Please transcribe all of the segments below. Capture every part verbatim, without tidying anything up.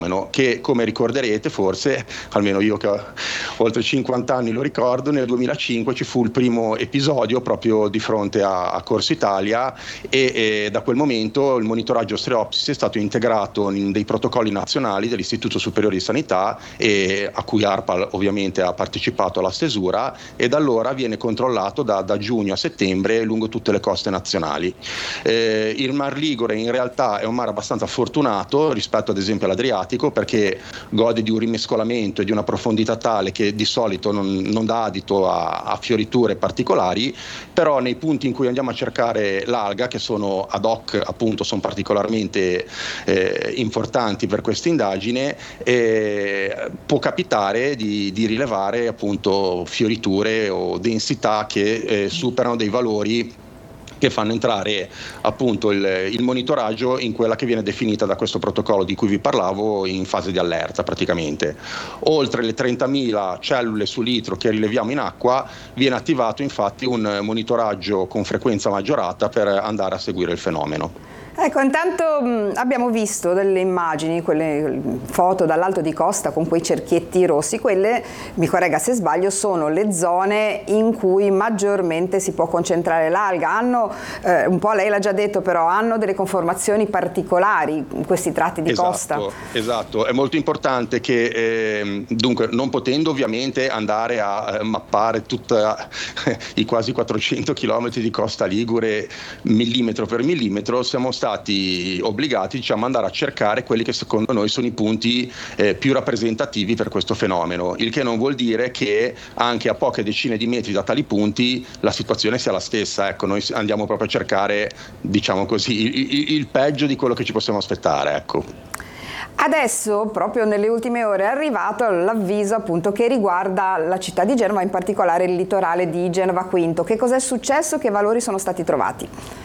che, come ricorderete forse, almeno io che ho oltre cinquanta anni lo ricordo, nel duemilacinque ci fu il primo episodio proprio di fronte a, a Corso Italia e, e da quel momento il monitoraggio Osteopsis è stato integrato in dei protocolli nazionali dell'Istituto Superiore di Sanità, e a cui ARPA ovviamente ha partecipato alla stesura, e da allora viene controllato da, da giugno a settembre lungo tutte le coste nazionali. Eh, il Mar Ligure in realtà è un mare abbastanza fortunato rispetto ad esempio all'Adriatico, perché gode di un rimescolamento e di una profondità tale che di solito non, non dà adito a, a fioriture particolari, però nei punti in cui andiamo a cercare l'alga, che sono ad hoc appunto, sono particolarmente eh, importanti per questa indagine, eh, può capitare di, di rilevare appunto fioriture o densità che eh, superano dei valori che fanno entrare appunto il, il monitoraggio in quella che viene definita da questo protocollo di cui vi parlavo in fase di allerta praticamente. Oltre le trentamila cellule su litro che rileviamo in acqua viene attivato infatti un monitoraggio con frequenza maggiorata per andare a seguire il fenomeno. Ecco, intanto mh, abbiamo visto delle immagini, quelle foto dall'alto di costa con quei cerchietti rossi. Quelle, mi corregga se sbaglio, sono le zone in cui maggiormente si può concentrare l'alga. Hanno, eh, un po' lei l'ha già detto, però hanno delle conformazioni particolari questi tratti di esatto, costa. Esatto, è molto importante che, eh, dunque, non potendo ovviamente andare a eh, mappare tutti i quasi quattrocento chilometri di costa ligure millimetro per millimetro, siamo stati obbligati, diciamo, andare a cercare quelli che secondo noi sono i punti eh, più rappresentativi per questo fenomeno, il che non vuol dire che anche a poche decine di metri da tali punti la situazione sia la stessa. Ecco, noi andiamo proprio a cercare, diciamo così, il, il peggio di quello che ci possiamo aspettare, ecco. Adesso, proprio nelle ultime ore, è arrivato l'avviso appunto che riguarda la città di Genova, in particolare il litorale di Genova Quinto. Che cosa è successo? Che valori sono stati trovati?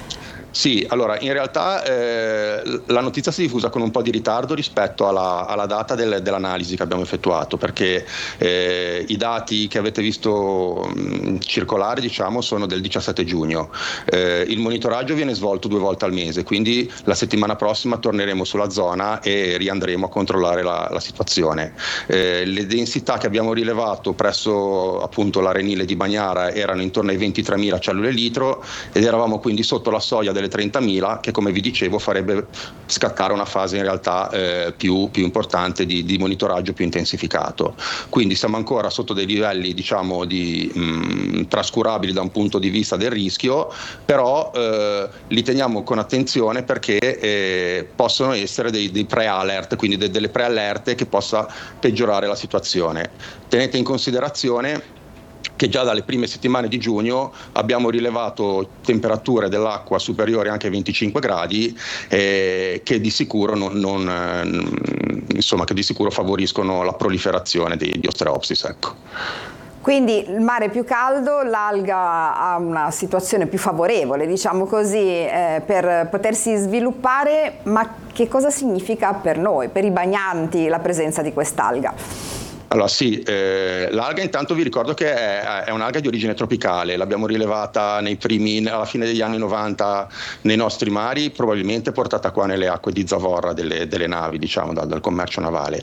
Sì, allora in realtà eh, la notizia si è diffusa con un po' di ritardo rispetto alla, alla data del, dell'analisi che abbiamo effettuato, perché eh, i dati che avete visto mh, circolare, diciamo, sono del diciassette giugno. Eh, il monitoraggio viene svolto due volte al mese, quindi la settimana prossima torneremo sulla zona e riandremo a controllare la, la situazione. Eh, le densità che abbiamo rilevato presso appunto l'arenile di Bagnara erano intorno ai ventitremila cellule litro ed eravamo quindi sotto la soglia delle trentamila, che come vi dicevo farebbe scattare una fase in realtà eh, più, più importante di, di monitoraggio più intensificato. Quindi siamo ancora sotto dei livelli, diciamo, di, mh, trascurabili da un punto di vista del rischio, però eh, li teniamo con attenzione perché eh, possono essere dei, dei pre-alert, quindi de, delle preallerte che possa peggiorare la situazione. Tenete in considerazione che già dalle prime settimane di giugno abbiamo rilevato temperature dell'acqua superiori anche ai venticinque gradi eh, che di sicuro non, non eh, insomma che di sicuro favoriscono la proliferazione di, di Osteopsis, ecco. Quindi il mare è più caldo, l'alga ha una situazione più favorevole, diciamo così, eh, per potersi sviluppare, ma che cosa significa per noi, per i bagnanti, la presenza di quest'alga? Allora sì, eh, l'alga intanto vi ricordo che è, è un'alga di origine tropicale, l'abbiamo rilevata nei primi, alla fine degli anni novanta nei nostri mari, probabilmente portata qua nelle acque di zavorra delle, delle navi, diciamo, dal, dal commercio navale.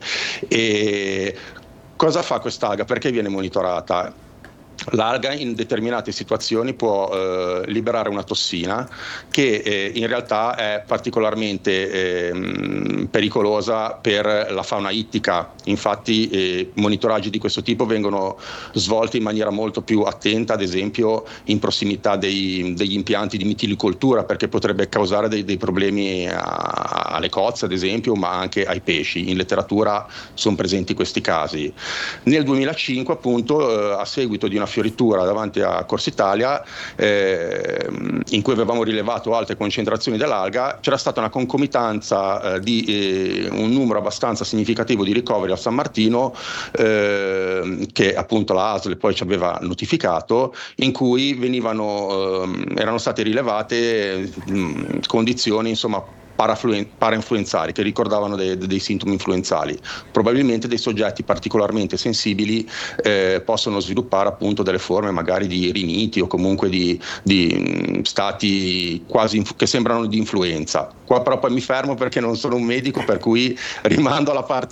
E cosa fa quest'alga? Perché viene monitorata? L'alga in determinate situazioni può eh, liberare una tossina che eh, in realtà è particolarmente eh, pericolosa per la fauna ittica. Infatti eh, monitoraggi di questo tipo vengono svolti in maniera molto più attenta, ad esempio in prossimità dei, degli impianti di mitilicoltura, perché potrebbe causare dei, dei problemi a, alle cozze, ad esempio, ma anche ai pesci. In letteratura sono presenti questi casi. Nel duemilacinque, appunto, eh, a seguito di una fioritura davanti a Corso Italia eh, in cui avevamo rilevato alte concentrazioni dell'alga, c'era stata una concomitanza eh, di eh, un numero abbastanza significativo di ricoveri a San Martino eh, che appunto la A S L poi ci aveva notificato, in cui venivano eh, erano state rilevate mh, condizioni insomma parafluen- parainfluenzali, che ricordavano dei, dei sintomi influenzali. Probabilmente dei soggetti particolarmente sensibili eh, possono sviluppare appunto delle forme magari di riniti o comunque di, di mh, stati quasi inf- che sembrano di influenza. Qua però poi mi fermo perché non sono un medico, per cui rimando alla parte